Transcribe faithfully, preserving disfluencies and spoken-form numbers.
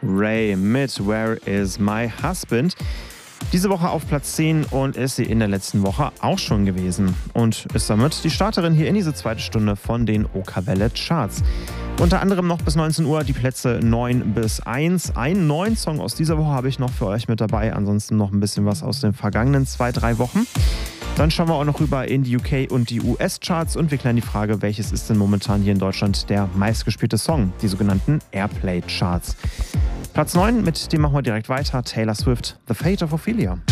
Ray mit Where is my husband? Diese Woche auf Platz zehn und ist sie in der letzten Woche auch schon gewesen. Und ist damit die Starterin hier in diese zweite Stunde von den OK Welle Charts. Unter anderem noch bis neunzehn Uhr die Plätze neun bis eins. Einen neuen Song aus dieser Woche habe ich noch für euch mit dabei. Ansonsten noch ein bisschen was aus den vergangenen zwei, drei Wochen. Dann schauen wir auch noch rüber in die U K und die U S-Charts und wir klären die Frage, welches ist denn momentan hier in Deutschland der meistgespielte Song, die sogenannten Airplay-Charts. Platz neun, mit dem machen wir direkt weiter, Taylor Swift, The Fate of Ophelia.